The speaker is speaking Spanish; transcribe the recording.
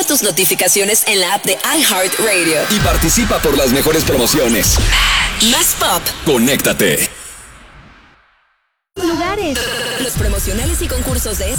tus notificaciones en la app de iHeartRadio. Y participa por las mejores promociones. Más pop. Conéctate. Lugares. Los promocionales y concursos de